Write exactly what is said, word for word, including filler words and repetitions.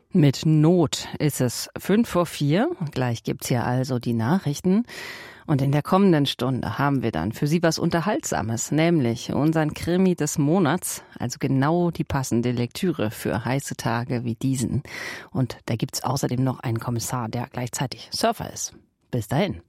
Mit Not ist es fünf vor vier. Gleich gibt's hier also die Nachrichten. Und in der kommenden Stunde haben wir dann für Sie was Unterhaltsames, nämlich unseren Krimi des Monats, also genau die passende Lektüre für heiße Tage wie diesen. Und da gibt's außerdem noch einen Kommissar, der gleichzeitig Surfer ist. Bis dahin.